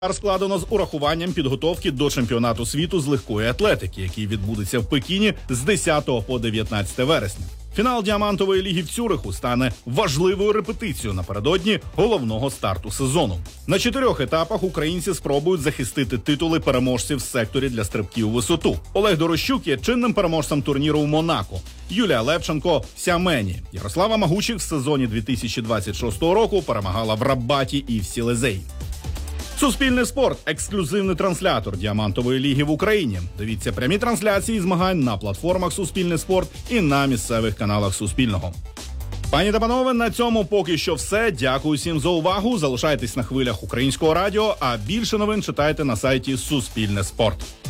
Складено з урахуванням підготовки до чемпіонату світу з легкої атлетики, який відбудеться в Пекіні з 10 по 19 вересня. Фінал Діамантової ліги в Цюриху стане важливою репетицією напередодні головного старту сезону. На 4 етапах українці спробують захистити титули переможців в секторі для стрибків у висоту. Олег Дорощук є чинним переможцем турніру в Монако. Юлія Левченко – в Сямені. Ярослава Магучих в сезоні 2026 року перемагала в Рабаті і в Сілезеї. Суспільний спорт – ексклюзивний транслятор Діамантової ліги в Україні. Дивіться прямі трансляції змагань на платформах Суспільний спорт і на місцевих каналах Суспільного. Пані та панове, на цьому поки що все. Дякую всім за увагу. Залишайтесь на хвилях Українського радіо, а більше новин читайте на сайті Суспільне спорт.